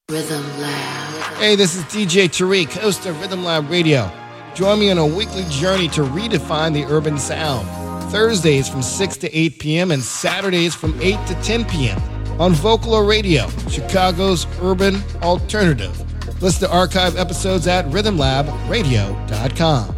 Rhythm Lab. Hey, this is DJ Tariq, host of Rhythm Lab Radio. Join me on a weekly journey to redefine the urban sound. Thursdays from 6 to 8 p.m. and Saturdays from 8 to 10 p.m. on Vocalo Radio, Chicago's urban alternative. Listen to archive episodes at rhythmlabradio.com.